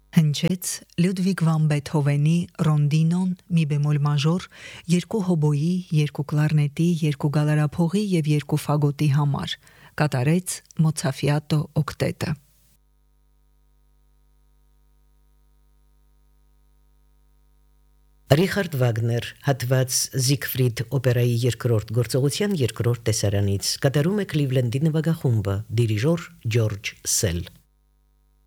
Հնչեց Լյուդվիգ վան Բեթհովենի Ռոնդինոն մի բեմոլ մաժոր, 2 հոբոյի, 2 կլարնետի, 2 գալարափողի եւ 2 ֆագոտի համար, կատարեց Մոցաֆիատո օկտետը։ Ռիխարդ Վագներ, հատված Զիգֆրիդ օպերայի երկրորդ գործողության երկրորդ տեսարանից, կատարում է Քլիվլենդի նվագախումբը, դիրիժոր Ջորջ Սել։